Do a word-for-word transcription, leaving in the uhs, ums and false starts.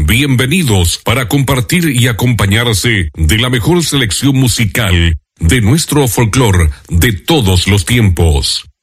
Bienvenidos para compartir y acompañarse de la mejor selección musical de nuestro folclore de todos los tiempos.